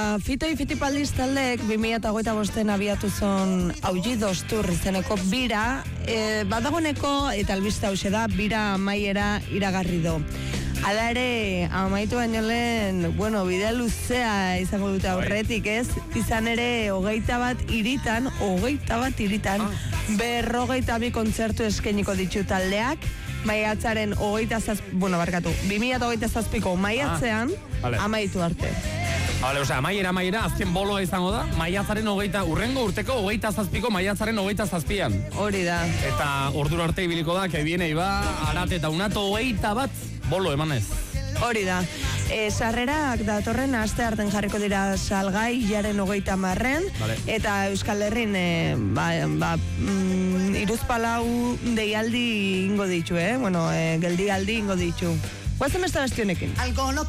Fito y Fitipaldis taldeek 2025 abiatu zon Aullidos Tour izeneko bira, badagoneko eta albiste hause da, bira amaiera iragarri do. Hala ere, amaitu baino lehen, bidea luzea izango dute aurretik, ez? Izan ere, 21 iritan, 52 kontzertu eskainiko ditu taldeak, maiatzaren 2027ko maiatzean amaitu arte. Vale, amaiera, azken boloa izango da, maiatzaren urrengo urteko 27ko maiatzaren 27an. Hori da. Eta ordura arte ibiliko da, que viene iba, Arate eta Unato 21 bolo emanez. Hori da. Sarrerak datorren aste arten jarriko dira salgai jaren 30-en, eta Euskal Herrin iruzpalau deialdi ingo ditu, geldialdi ingo ditu. Guazen besta bestionekin.